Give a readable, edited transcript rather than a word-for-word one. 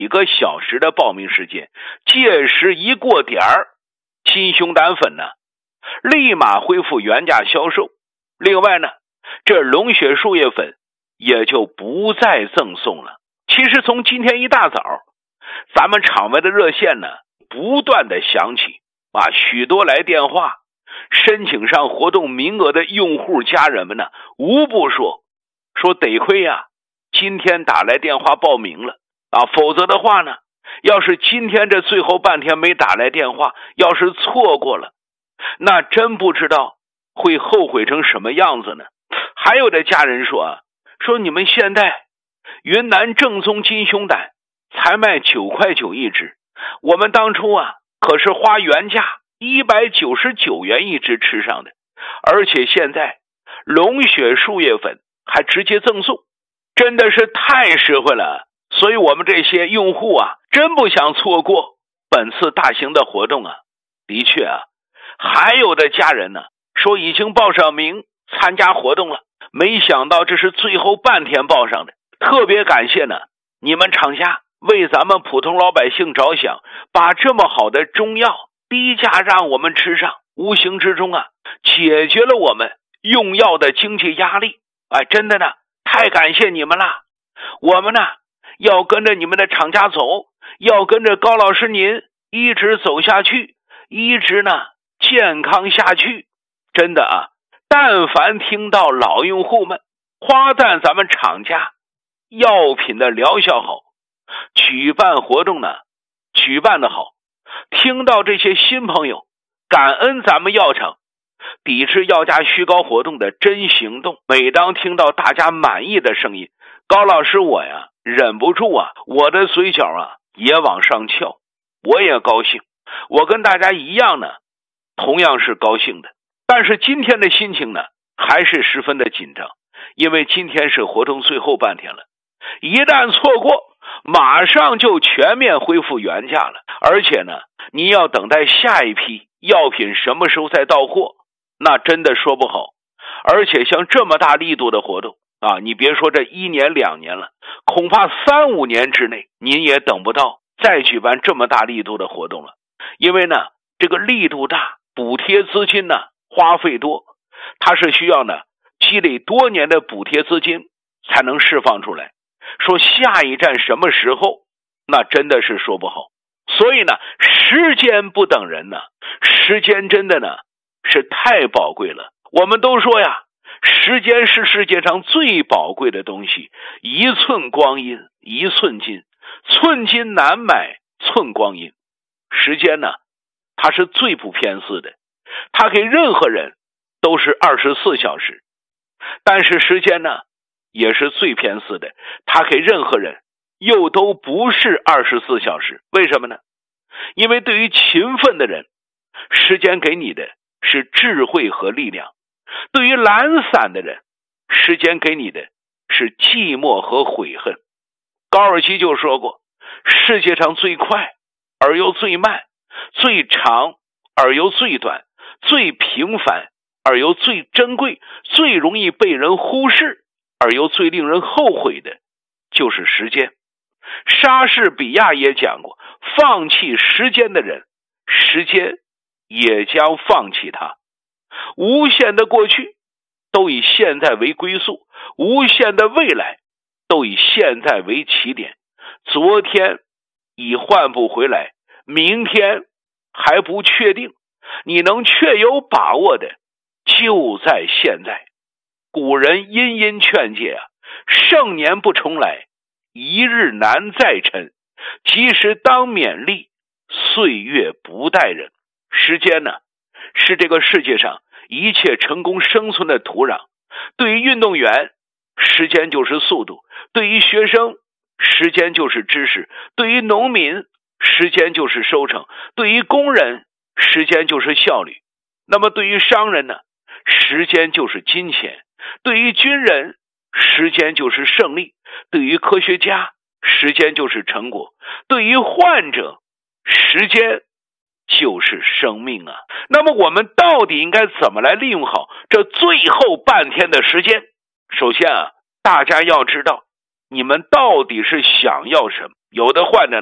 几个小时的报名时间，届时一过点儿，金熊胆粉呢立马恢复原价销售。另外呢，这龙血树叶粉也就不再赠送了。其实从今天一大早，咱们场外的热线呢不断的响起许多来电话申请上活动名额的用户家人们呢，无不说得亏今天打来电话报名了否则的话呢，要是今天这最后半天没打来电话，要是错过了，那真不知道会后悔成什么样子呢。还有的家人说你们现在云南正宗金熊胆才卖9.9块一只，我们当初可是花原价199元一只吃上的，而且现在龙血树叶粉还直接赠送，真的是太实惠了。所以我们这些用户真不想错过本次大型的活动的确还有的家人呢说已经报上名参加活动了，没想到这是最后半天报上的。特别感谢呢你们厂家为咱们普通老百姓着想，把这么好的中药低价让我们吃上，无形之中解决了我们用药的经济压力。真的呢太感谢你们了。我们呢要跟着你们的厂家走，要跟着高老师您一直走下去，一直呢健康下去。真的但凡听到老用户们夸赞咱们厂家药品的疗效好，举办活动呢举办的好，听到这些新朋友感恩咱们药厂抵制药价虚高活动的真行动，每当听到大家满意的声音，高老师我忍不住我的嘴角也往上翘，我也高兴，我跟大家一样呢同样是高兴的。但是今天的心情呢还是十分的紧张，因为今天是活动最后半天了，一旦错过马上就全面恢复原价了，而且呢你要等待下一批药品什么时候再到货，那真的说不好。而且像这么大力度的活动你别说这1年2年了，恐怕3、5年之内您也等不到再举办这么大力度的活动了。因为呢这个力度大，补贴资金呢花费多，它是需要呢积累多年的补贴资金才能释放出来，说下一站什么时候，那真的是说不好。所以呢时间不等人时间真的呢是太宝贵了。我们都说时间是世界上最宝贵的东西，一寸光阴一寸金，寸金难买寸光阴。时间呢它是最不偏私的，它给任何人都是24小时，但是时间呢也是最偏私的，它给任何人又都不是24小时。为什么呢？因为对于勤奋的人，时间给你的是智慧和力量；对于懒散的人，时间给你的是寂寞和悔恨。高尔基就说过，世界上最快而又最慢，最长而又最短，最平凡而又最珍贵，最容易被人忽视而又最令人后悔的就是时间。莎士比亚也讲过，放弃时间的人，时间也将放弃他。无限的过去都以现在为归宿，无限的未来都以现在为起点。昨天已换不回来，明天还不确定，你能确有把握的就在现在。古人殷殷劝诫盛年不重来，一日难再晨，及时当勉励，岁月不待人。时间呢是这个世界上一切成功生存的土壤。对于运动员，时间就是速度；对于学生，时间就是知识；对于农民，时间就是收成；对于工人，时间就是效率。那么对于商人呢，时间就是金钱；对于军人，时间就是胜利；对于科学家，时间就是成果；对于患者，时间就是生命啊。那么我们到底应该怎么来利用好这最后半天的时间？首先大家要知道你们到底是想要什么。 有的患者